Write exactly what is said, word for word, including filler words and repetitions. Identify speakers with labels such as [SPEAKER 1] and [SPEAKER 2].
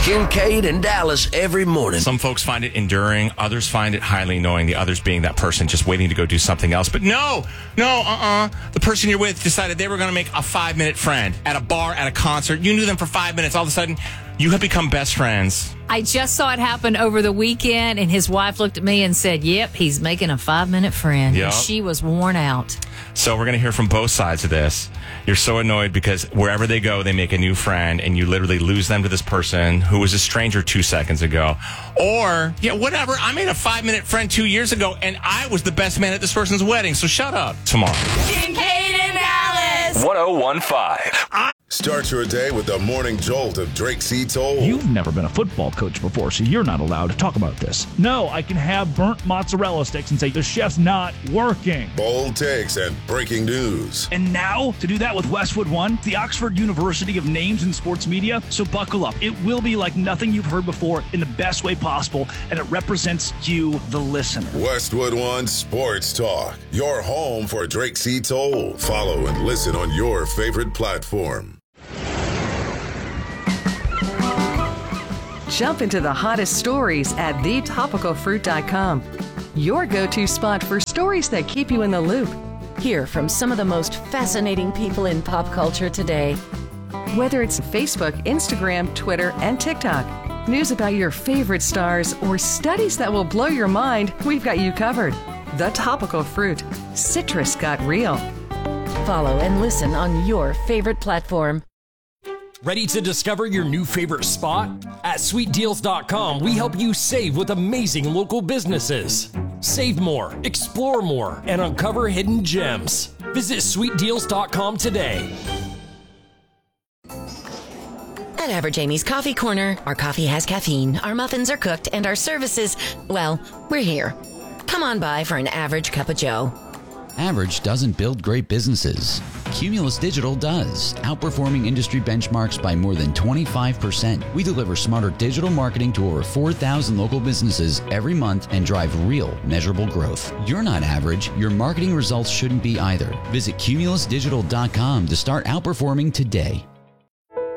[SPEAKER 1] Kincaid and Dallas every morning.
[SPEAKER 2] Some folks find it enduring. Others find it highly annoying. The others being that person just waiting to go do something else. But no, no, uh-uh. The person you're with decided they were going to make a five-minute friend at a bar, at a concert. You knew them for five minutes. All of a sudden, you have become best friends.
[SPEAKER 3] I just saw it happen over the weekend, and his wife looked at me and said, yep, he's making a five-minute friend.
[SPEAKER 2] Yep.
[SPEAKER 3] And she was worn out.
[SPEAKER 2] So we're going to hear from both sides of this. You're so annoyed because wherever they go, they make a new friend, and you literally lose them to this person who was a stranger two seconds ago. Or, yeah, whatever. I made a five-minute friend two years ago, and I was the best man at this person's wedding, so shut up. Tomorrow.
[SPEAKER 3] Kincaid and Dallas.
[SPEAKER 1] one oh one point five.
[SPEAKER 4] Start your day with the morning jolt of Drake C. Toll.
[SPEAKER 5] You've never been a football coach before, so you're not allowed to talk about this. No, I can have burnt mozzarella sticks and say the chef's not working.
[SPEAKER 4] Bold takes and breaking news.
[SPEAKER 5] And now, to do that with Westwood One, the Oxford University of Names in Sports Media. So buckle up. It will be like nothing you've heard before in the best way possible, and it represents you, the listener.
[SPEAKER 4] Westwood One Sports Talk. Your home for Drake C. Toll. Follow and listen on your favorite platform.
[SPEAKER 6] Jump into the hottest stories at the topical fruit dot com. Your go-to spot for stories that keep you in the loop.
[SPEAKER 7] Hear from some of the most fascinating people in pop culture today.
[SPEAKER 6] Whether it's Facebook, Instagram, Twitter, and TikTok, news about your favorite stars, or studies that will blow your mind, we've got you covered. The Topical Fruit. Citrus got real.
[SPEAKER 7] Follow and listen on your favorite platform.
[SPEAKER 8] Ready to discover your new favorite spot? At sweet deals dot com, we help you save with amazing local businesses. Save more, explore more, and uncover hidden gems. Visit sweet deals dot com today.
[SPEAKER 7] At Average Amy's Coffee Corner, our coffee has caffeine, our muffins are cooked, and our services, well, we're here. Come on by for an average cup of joe.
[SPEAKER 9] Average doesn't build great businesses. Cumulus Digital does, outperforming industry benchmarks by more than twenty-five percent. We deliver smarter digital marketing to over four thousand local businesses every month and drive real, measurable growth. You're not average. Your marketing results shouldn't be either. Visit cumulus digital dot com to start outperforming today.